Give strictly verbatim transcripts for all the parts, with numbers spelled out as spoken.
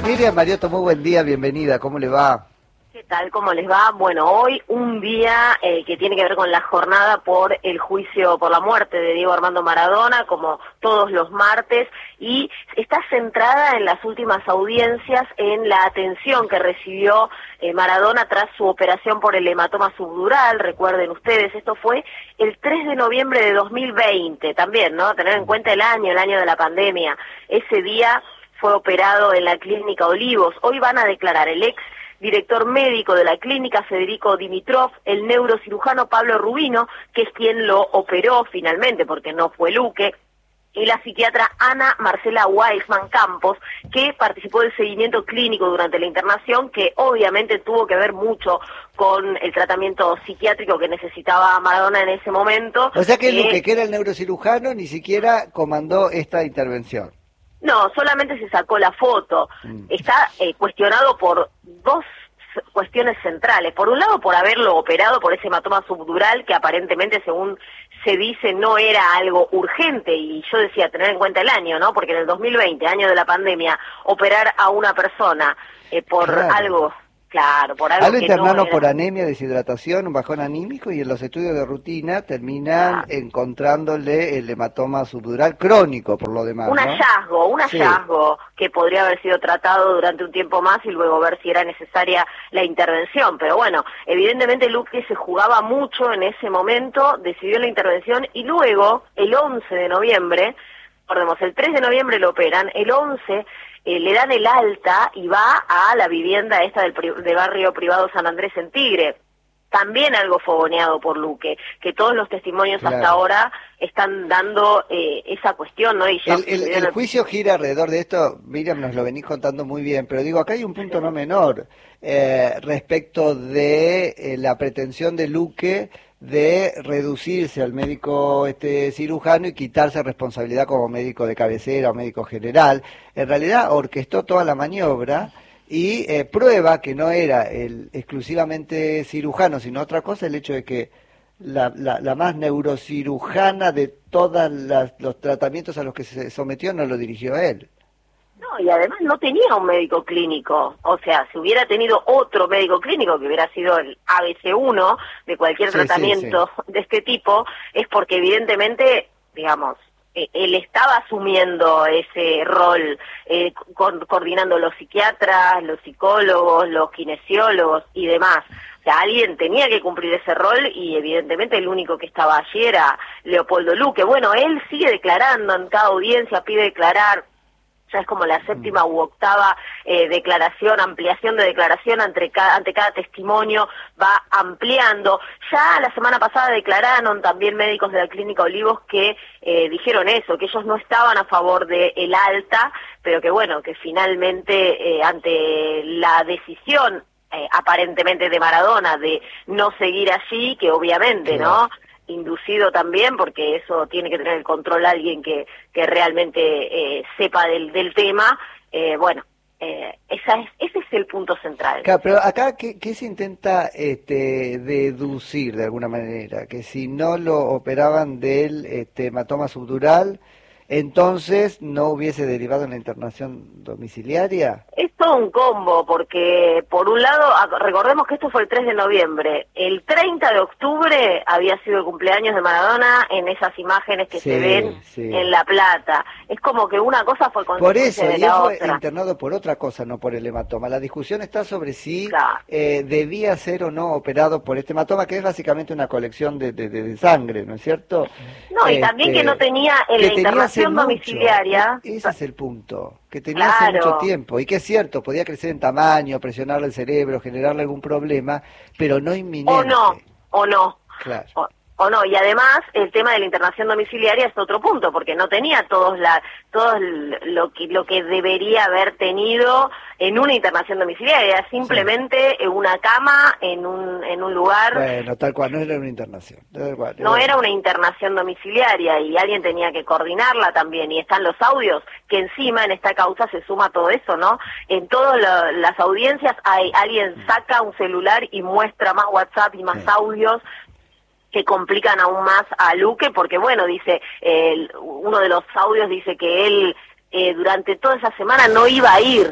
Miriam Mariotto, muy buen día, bienvenida, ¿cómo le va? ¿Qué tal? ¿Cómo les va? Bueno, hoy un día eh, que tiene que ver con la jornada por el juicio por la muerte de Diego Armando Maradona, como todos los martes, y está centrada en las últimas audiencias en la atención que recibió eh, Maradona tras su operación por el hematoma subdural. Recuerden ustedes, esto fue el tres de noviembre de dos mil veinte, también, ¿no? Tener en cuenta el año, el año de la pandemia. Ese día fue operado en la clínica Olivos. Hoy van a declarar el ex director médico de la clínica, Federico Dimitrov, el neurocirujano Pablo Rubino, que es quien lo operó finalmente, porque no fue Luque, y la psiquiatra Ana Marcela Weisman Campos, que participó del seguimiento clínico durante la internación, que obviamente tuvo que ver mucho con el tratamiento psiquiátrico que necesitaba Maradona en ese momento. O sea que eh, Luque, que era el neurocirujano, ni siquiera comandó esta intervención. No, solamente se sacó la foto. Mm. Está eh, cuestionado por dos cuestiones centrales. Por un lado, por haberlo operado por ese hematoma subdural, que aparentemente, según se dice, no era algo urgente. Y yo decía, tener en cuenta el año, ¿no? Porque en el dos mil veinte, año de la pandemia, operar a una persona eh, por claro. algo... Claro, por algo Algo que internado no era... por anemia, deshidratación, un bajón anímico, y en los estudios de rutina terminan ah. encontrándole el hematoma subdural crónico, por lo demás, Un ¿no? hallazgo, un sí. hallazgo que podría haber sido tratado durante un tiempo más y luego ver si era necesaria la intervención. Pero bueno, evidentemente Luque se jugaba mucho en ese momento, decidió la intervención y luego, el once de noviembre, recordemos, el tres de noviembre lo operan, el once... Eh, le dan el alta y va a la vivienda esta del, del barrio privado San Andrés en Tigre. También algo fogoneado por Luque, que todos los testimonios claro. hasta ahora están dando eh, esa cuestión, ¿no? Y ya el, el, el juicio gira alrededor de esto, Miriam, nos lo venís contando muy bien, pero digo, acá hay un punto no menor eh, respecto de eh, la pretensión de Luque de reducirse al médico este cirujano y quitarse responsabilidad como médico de cabecera o médico general. En realidad orquestó toda la maniobra y eh, prueba que no era el exclusivamente cirujano, sino otra cosa, el hecho de que la, la, la más neurocirujana de todos los tratamientos a los que se sometió no lo dirigió él. No, y además no tenía un médico clínico. O sea, si hubiera tenido otro médico clínico, que hubiera sido el A B C uno de cualquier sí, tratamiento sí, sí. de este tipo, es porque evidentemente, digamos, eh, él estaba asumiendo ese rol, eh, con, coordinando los psiquiatras, los psicólogos, los kinesiólogos y demás. O sea, alguien tenía que cumplir ese rol y evidentemente el único que estaba allí era Leopoldo Luque. Bueno, él sigue declarando en cada audiencia, pide declarar. Ya es como la séptima u octava eh, declaración, ampliación de declaración ante cada, ante cada testimonio, va ampliando. Ya la semana pasada declararon también médicos de la Clínica Olivos que eh, dijeron eso, que ellos no estaban a favor de el alta, pero que bueno, que finalmente eh, ante la decisión eh, aparentemente de Maradona de no seguir allí, que obviamente, ¿no?, inducido también, porque eso tiene que tener el control alguien que, que realmente eh, sepa del, del tema, eh, bueno, eh, esa es, ese es el punto central. Claro, pero acá, ¿qué, qué se intenta este, deducir de alguna manera? Que si no lo operaban del este, hematoma subdural, entonces no hubiese derivado en la internación domiciliaria. Es todo un combo, porque por un lado, recordemos que esto fue el tres de noviembre, el treinta de octubre había sido el cumpleaños de Maradona en esas imágenes que sí, se ven sí. en La Plata. Es como que una cosa fue consecuencia de la otra. Por eso, y él fue internado por otra cosa, no por el hematoma. La discusión está sobre si claro. eh, debía ser o no operado por este hematoma, que es básicamente una colección de, de, de sangre, ¿no es cierto? No, y este, también que no tenía en la internación domiciliaria. Mucho. Ese es el punto, que tenía claro. hace mucho tiempo, y que es cierto, podía crecer en tamaño, presionarle el cerebro, generarle algún problema, pero no inminente. O no, o no. Claro. O, o no, y además el tema de la internación domiciliaria es otro punto, porque no tenía todos la todo lo que lo que debería haber tenido en una internación domiciliaria, era simplemente sí. una cama en un en un lugar. Bueno, tal cual, no era una internación. Tal cual, no era una internación domiciliaria y alguien tenía que coordinarla también, y están los audios, que encima en esta causa se suma todo eso, ¿no? En todas lo, las audiencias hay alguien saca un celular y muestra más WhatsApp y más sí. audios que complican aún más a Luque, porque bueno, dice, eh, uno de los audios dice que él eh, durante toda esa semana no iba a ir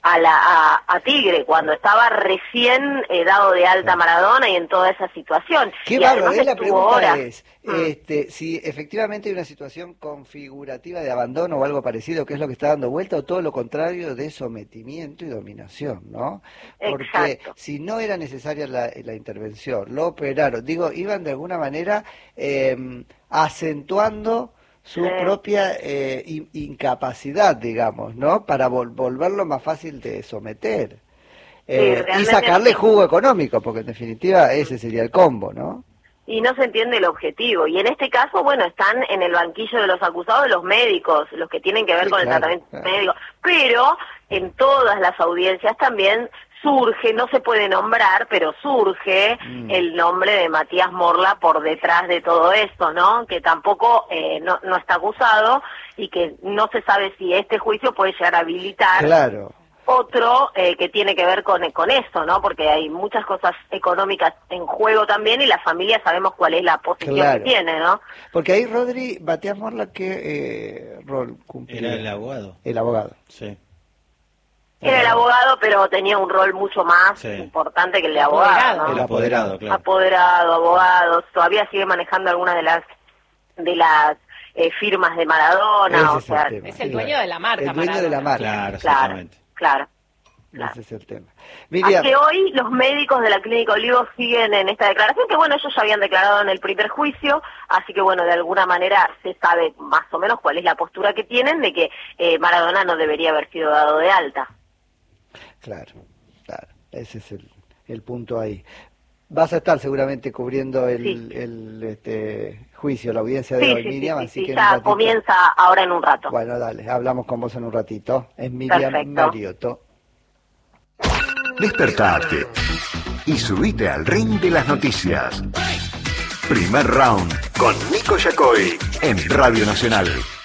a, la, a, a Tigre, cuando estaba recién eh, dado de alta Maradona y en toda esa situación. Qué y bárbaro, la pregunta horas. es, este, si efectivamente hay una situación configurativa de abandono o algo parecido, que es lo que está dando vuelta, o todo lo contrario de sometimiento y dominación, ¿no? Porque Exacto. si no era necesaria la, la intervención, lo operaron, digo, iban de alguna manera eh, acentuando su sí. propia eh, in, incapacidad, digamos, ¿no? Para vol volverlo más fácil de someter. Eh, sí, y sacarle jugo económico, porque en definitiva ese sería el combo, ¿no? Y no se entiende el objetivo. Y en este caso, bueno, están en el banquillo de los acusados los médicos, los que tienen que ver sí, con claro, el tratamiento claro. médico. Pero en todas las audiencias también surge, no se puede nombrar, pero surge mm. el nombre de Matías Morla por detrás de todo esto, ¿no? Que tampoco eh, no, no está acusado y que no se sabe si este juicio puede llegar a habilitar claro. otro eh, que tiene que ver con, con esto, ¿no? Porque hay muchas cosas económicas en juego también y la familia sabemos cuál es la posición claro. que tiene, ¿no? Porque ahí, Rodri, Matías Morla, ¿qué eh, rol cumplía? Era el abogado. El abogado. Sí. Era el abogado, pero tenía un rol mucho más sí. importante que el de abogado, ¿no? El apoderado, claro. Apoderado, abogado, todavía sigue manejando algunas de las de las eh, firmas de Maradona, Ese o es sea, el es el dueño de la marca, el dueño Maradona. de la marca. Claro, exactamente. Claro, claro. Ese es el tema. Miriam. Así que hoy los médicos de la Clínica Olivos siguen en esta declaración, que bueno, ellos ya habían declarado en el primer juicio, así que bueno, de alguna manera se sabe más o menos cuál es la postura que tienen de que eh, Maradona no debería haber sido dado de alta. Claro, claro, ese es el, el punto ahí. Vas a estar seguramente cubriendo el, sí. el este, juicio, la audiencia de sí, hoy, sí, Miriam, sí, así sí, que ya en un ratito... comienza ahora en un rato. Bueno, dale, hablamos con vos en un ratito. Es Miriam Perfecto. Mariotto. Despertate y subite al ring de las noticias. Primer round con Nico Yacoy en Radio Nacional.